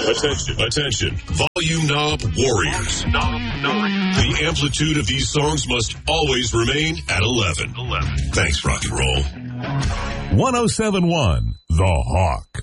Attention. Volume knob warriors. The amplitude of these songs must always remain at 11. Thanks, rock and roll. 107.1 The Hawk.